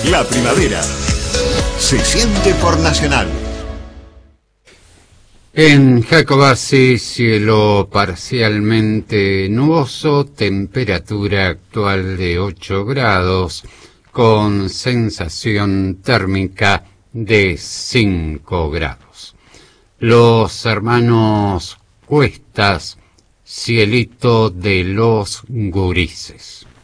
La primavera se siente por Nacional. En Jacobasi, cielo parcialmente nuboso, temperatura actual de 8 grados, con sensación térmica de 5 grados. Los hermanos Cuestas, cielito de los gurises.